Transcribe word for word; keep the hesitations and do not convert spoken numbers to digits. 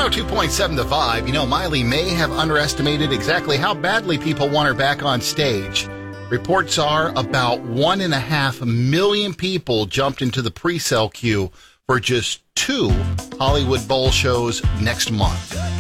oh two point seven to five. You know, Miley may have underestimated exactly how badly people want her back on stage. Reports are about one and a half million people jumped into the pre-sale queue for just two Hollywood Bowl shows next month.